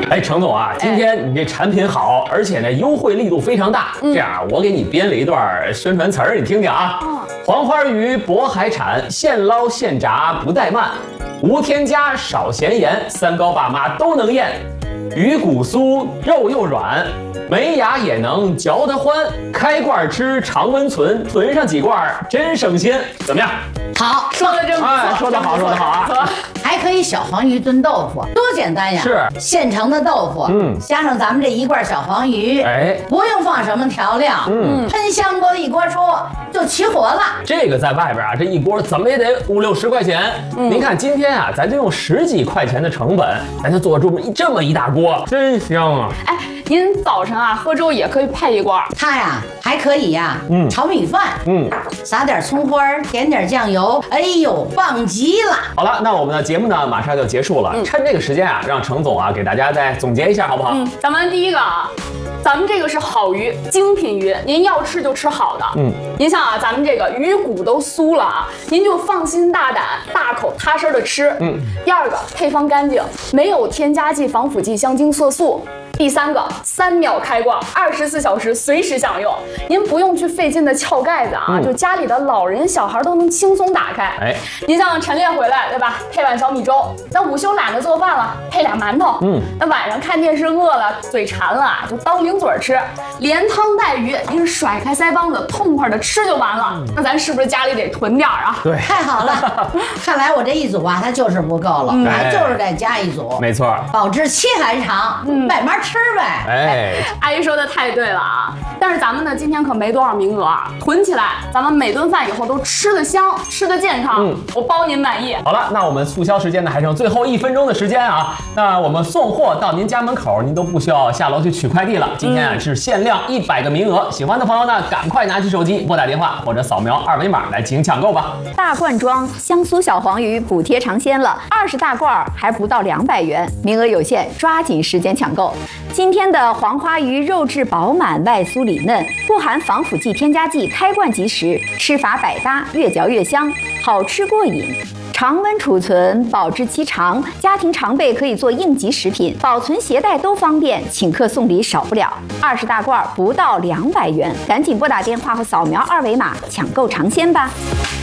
哎，程总啊，今天你这产品好，而且呢优惠力度非常大。这样啊，我给你编了一段宣传词儿，你听听啊。黄花鱼渤海产，现捞现炸不怠慢，无添加少咸盐，3高爸妈都能咽。鱼骨酥，肉又软，没牙也能嚼得欢。开罐吃常温存，囤上几罐真省心。怎么样？ 好， 说的真不错， 哎，说得好，说得好啊！ 还可以小黄鱼炖豆腐，多简单呀！ 是现成的豆腐，加上咱们这一罐小黄鱼， 哎， 不用放什么调料，喷香锅一锅出就起火了。 这个在外边啊，这一锅怎么也得50、60块钱。您看今天啊，咱就用10几块钱的成本，咱就做出这么一大锅，真香啊！ 哎，您早晨啊喝粥也可以配一罐。 它呀还可以呀，炒米饭，撒点葱花，点点酱油，哎呦，棒极了！ 好了，那我们的节目呢马上就结束了，趁这个时间啊，让程总啊给大家再总结一下，好不好？ 咱们第一个啊。咱们这个是好鱼，精品鱼，您要吃就吃好的。您像啊，咱们这个鱼骨都酥了啊，您就放心大胆、大口踏实的吃。第二个，配方干净，没有添加剂、防腐剂、香精、色素。第三个，3秒开罐，24小时随时享用，您不用去费劲的撬盖子啊，就家里的老人小孩都能轻松打开。哎，您像晨练回来，对吧？配碗小米粥，那午休懒得做饭了，配俩馒头。那晚上看电视饿了，嘴馋了，就当零嘴吃，连汤带鱼，您甩开腮帮子，痛快的吃就完了。那咱是不是家里得囤点啊？ 对， 太好了，看来我这一组啊，它就是不够了，还就是得加一组。 没错， 保质期还长，慢慢吃呗。 哎， 阿姨说的太对了啊！但是咱们呢，今天可没多少名额啊，囤起来，咱们每顿饭以后都吃得香，吃得健康，我包您满意。 好了，那我们促销时间呢还剩最后1分钟的时间啊，那我们送货到您家门口，您都不需要下楼去取快递了。今天啊是限量100个名额，喜欢的朋友呢，赶快拿起手机拨打电话或者扫描2维码来进行抢购吧。 大罐装香酥小黄鱼补贴尝鲜了，20大罐还不到200元，名额有限，抓紧时间抢购。今天的黄花鱼肉质饱满，外酥里嫩，不含防腐剂、添加剂，开罐即食，吃法百搭，越嚼越香，好吃过瘾。常温储存，保质期长，家庭常备可以做应急食品，保存携带都方便，请客送礼少不了。20大罐不到200元，赶紧拨打电话或扫描2维码抢购尝鲜吧。